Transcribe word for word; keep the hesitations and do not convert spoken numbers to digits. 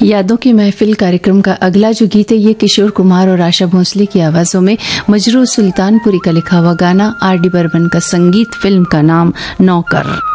यादों की महफिल कार्यक्रम का अगला जो गीत है ये किशोर कुमार और आशा भोसले की आवाजों में मजरू सुल्तानपुरी का लिखा हुआ गाना, आर डी बर्मन का संगीत, फिल्म का नाम नौकर।